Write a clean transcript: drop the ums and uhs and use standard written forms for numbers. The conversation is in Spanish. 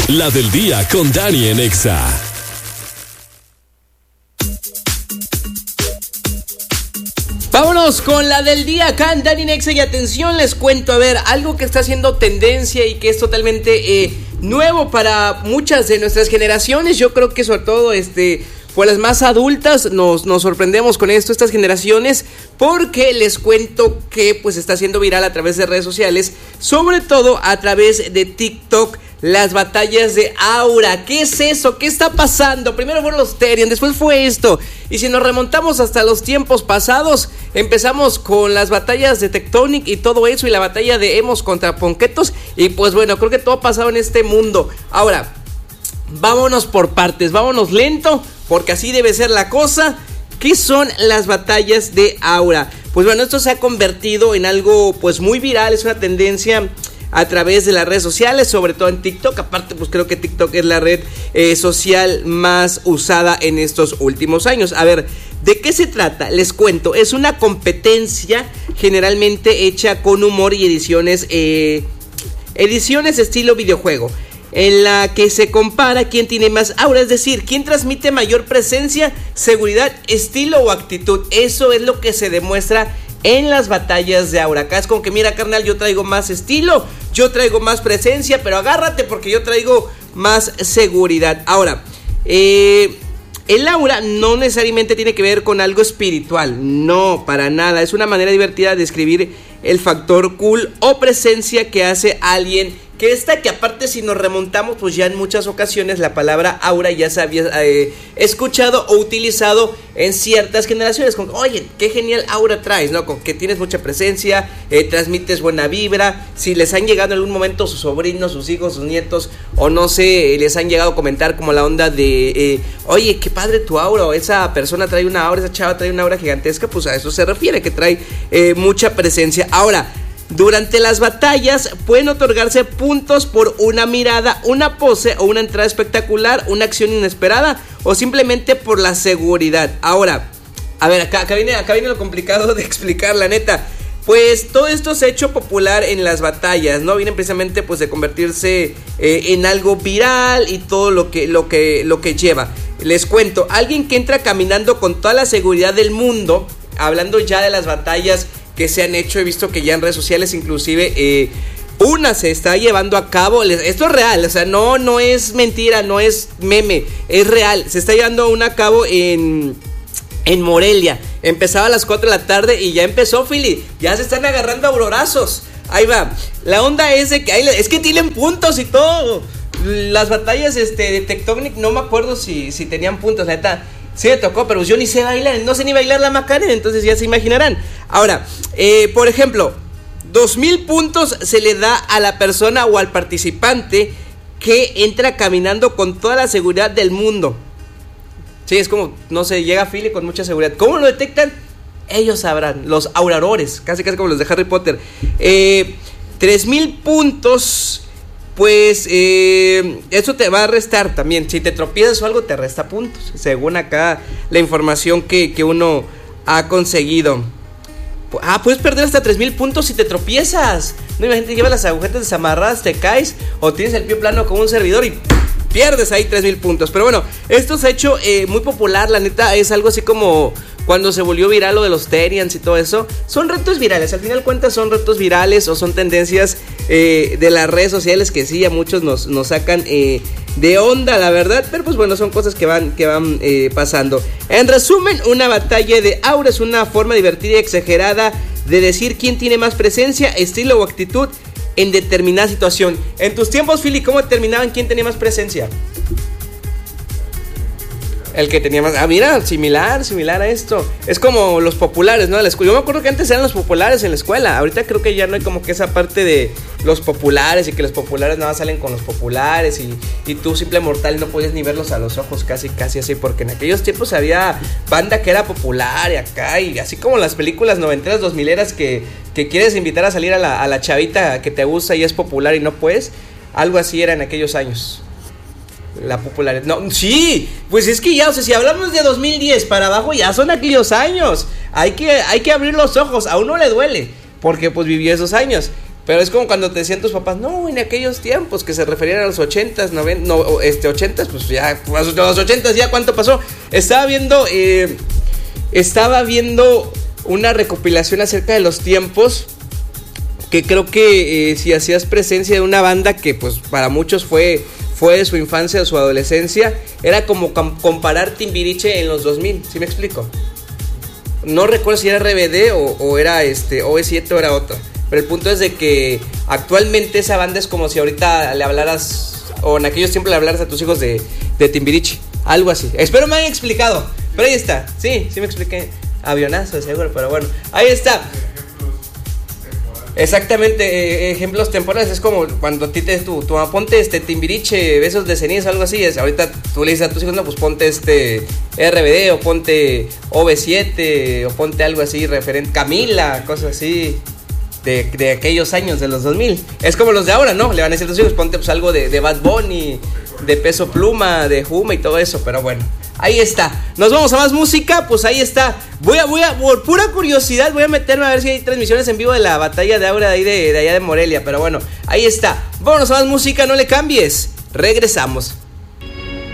La del día con Dani en Exa. Vámonos con la del día acá en Dani en Exa. Y atención, les cuento, a ver, algo que está haciendo tendencia y que es totalmente nuevo para muchas de nuestras generaciones. Yo creo que sobre todo pues las más adultas nos sorprendemos con esto, estas generaciones, porque les cuento que pues está siendo viral a través de redes sociales, sobre todo a través de TikTok, las batallas de Aura. ¿Qué es eso? ¿Qué está pasando? Primero fueron los Therian, después fue esto. Y si nos remontamos hasta los tiempos pasados, empezamos con las batallas de Tectonic y todo eso, y la batalla de Emos contra Ponquetos. Y pues bueno, creo que todo ha pasado en este mundo. Ahora, vámonos por partes, vámonos lento, porque así debe ser la cosa. ¿Qué son las batallas de Aura? Pues bueno, esto se ha convertido en algo pues muy viral, es una tendencia a través de las redes sociales, sobre todo en TikTok. Aparte, pues creo que TikTok es la red social más usada en estos últimos años. A ver, ¿de qué se trata? Les cuento, es una competencia generalmente hecha con humor y ediciones estilo videojuego, en la que se compara quién tiene más aura, es decir, quién transmite mayor presencia, seguridad, estilo o actitud. Eso es lo que se demuestra en las batallas de Aura. Acá es como que, mira, carnal, yo traigo más estilo, yo traigo más presencia, pero agárrate porque yo traigo más seguridad. Ahora, el aura no necesariamente tiene que ver con algo espiritual, no, para nada. Es una manera divertida de describir el factor cool o presencia que hace a alguien que aparte, si nos remontamos, pues ya en muchas ocasiones la palabra aura ya se había escuchado o utilizado en ciertas generaciones, como, oye, qué genial aura traes, ¿no? Con que tienes mucha presencia, transmites buena vibra. Si les han llegado en algún momento sus sobrinos, sus hijos, sus nietos, o no sé, les han llegado a comentar como la onda de, oye, qué padre tu aura, o esa persona trae una aura, esa chava trae una aura gigantesca, pues a eso se refiere, que trae mucha presencia. Ahora, durante las batallas pueden otorgarse puntos por una mirada, una pose o una entrada espectacular, una acción inesperada o simplemente por la seguridad. Ahora, a ver, acá viene lo complicado de explicar, la neta. Pues todo esto se ha hecho popular en las batallas, ¿no? Vienen precisamente pues de convertirse en algo viral y todo lo que lleva. Les cuento, alguien que entra caminando con toda la seguridad del mundo, hablando ya de las batallas que se han hecho, he visto que ya en redes sociales inclusive una se está llevando a cabo. Esto es real, o sea, no es mentira, no es meme, es real. Se está llevando una a cabo en Morelia. Empezaba a las 4 de la tarde y ya empezó, Philly. Ya se están agarrando a aurorazos. Ahí va. La onda es de que es que tienen puntos y todo. Las batallas de Tectonic, no me acuerdo si tenían puntos, la neta. Sí me tocó, pero yo ni sé bailar, no sé ni bailar la Macarena, entonces ya se imaginarán. Ahora, por ejemplo, 2,000 puntos se le da a la persona o al participante que entra caminando con toda la seguridad del mundo. Sí, es como, no sé, llega Philly con mucha seguridad. ¿Cómo lo detectan? Ellos sabrán, los aurarores, casi como los de Harry Potter. 3,000 puntos. Pues eso te va a restar también. Si te tropiezas o algo, te resta puntos, según acá la información que uno ha conseguido. Puedes perder hasta 3,000 puntos si te tropiezas. No, imagínate, llevas las agujetas desamarradas, te caes, o tienes el pie plano como un servidor y pierdes ahí 3,000 puntos. Pero bueno, esto se ha hecho muy popular. La neta es algo así como cuando se volvió viral lo de los Therians y todo eso. Son retos virales, al final cuentas son retos virales o son tendencias de las redes sociales que sí a muchos nos sacan de onda, la verdad. Pero pues bueno, son cosas que van pasando. En resumen, una batalla de aura es una forma divertida y exagerada de decir quién tiene más presencia, estilo o actitud en determinada situación. En tus tiempos, Philly, ¿cómo determinaban quién tenía más presencia? El que tenía más. Mira, similar a esto. Es como los populares, ¿no? Yo me acuerdo que antes eran los populares en la escuela. Ahorita creo que ya no hay como que esa parte de los populares y que los populares nada más salen con los populares y tú, simple mortal, no podías ni verlos a los ojos, casi así. Porque en aquellos tiempos había banda que era popular y acá, y así como las películas noventeras, 2000eras que quieres invitar a salir a la chavita que te gusta y es popular y no puedes. Algo así era en aquellos años. La popularidad. No, sí, pues es que ya, o sea, si hablamos de 2010 para abajo, ya son aquellos años. Hay que abrir los ojos. A uno le duele, porque pues vivió esos años. Pero es como cuando te decían tus papás, no, en aquellos tiempos, que se referían a los 80s, 80s, pues ya, pues los 80s ya, ¿cuánto pasó? Estaba viendo una recopilación acerca de los tiempos, que creo que si hacías presencia de una banda que pues para muchos fue de su infancia, de su adolescencia, era como comparar Timbiriche en los 2000, ¿sí me explico? No recuerdo si era RBD o era OV7 o era otra. Pero el punto es de que actualmente esa banda es como si ahorita le hablaras, o en aquellos tiempos le hablaras a tus hijos de Timbiriche. Algo así. Espero me hayan explicado. Pero ahí está. Sí me expliqué. Avionazo, seguro, pero bueno. Ahí está. Exactamente, ejemplos temporales. Es como cuando a ti tu mamá, ponte Timbiriche, Besos de Ceniza, algo así. Ahorita tú le dices a tus hijos, no, pues ponte RBD, o ponte OV7, o ponte algo así referente, Camila, cosas así de aquellos años, de los 2000. Es como los de ahora, ¿no? Le van a decir a tus hijos, ponte pues algo de Bad Bunny, de Peso Pluma, de Juma y todo eso. Pero bueno, ahí está. Nos vamos a más música, pues ahí está. Voy a por pura curiosidad, voy a meterme a ver si hay transmisiones en vivo de la batalla de Aura de ahí de allá de Morelia. Pero bueno, ahí está. Vámonos a más música, no le cambies. Regresamos.